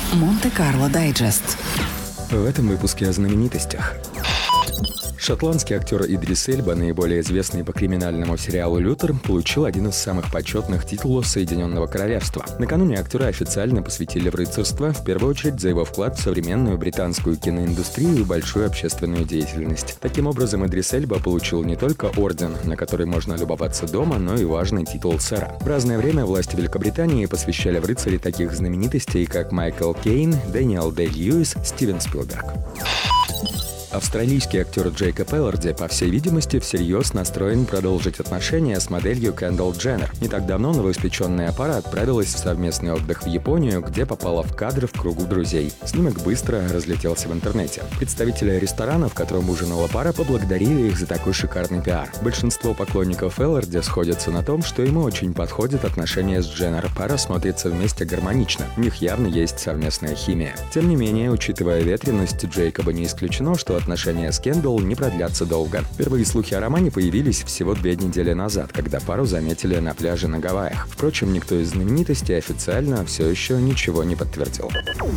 Монте-Карло Дайджест. В этом выпуске о знаменитостях. Шотландский актер Идрис Эльба, наиболее известный по криминальному сериалу «Лютер», получил один из самых почетных титулов Соединенного Королевства. Накануне актера официально посвятили в рыцарство, в первую очередь за его вклад в современную британскую киноиндустрию и большую общественную деятельность. Таким образом, Идрис Эльба получил не только орден, на который можно любоваться дома, но и важный титул сэра. В разное время власти Великобритании посвящали в рыцари таких знаменитостей, как Майкл Кейн, Дэниел Дэй-Льюис, Стивен Спилберг. Австралийский актер Джейкоб Элорди, по всей видимости, всерьез настроен продолжить отношения с моделью Кендалл Дженнер. Не так давно новоиспеченная пара отправилась в совместный отдых в Японию, где попала в кадр в кругу друзей. Снимок быстро разлетелся в интернете. Представители ресторана, в котором ужинала пара, поблагодарили их за такой шикарный пиар. Большинство поклонников Элорди сходятся на том, что ему очень подходят отношения с Дженнер. Пара смотрится вместе гармонично. У них явно есть совместная химия. Тем не менее, учитывая ветреность Джейкоба, не исключено, что отношения с Кендалл не продлятся долго. Впервые слухи о романе появились всего 2 недели назад, когда пару заметили на пляже на Гавайях. Впрочем, никто из знаменитостей официально все еще ничего не подтвердил.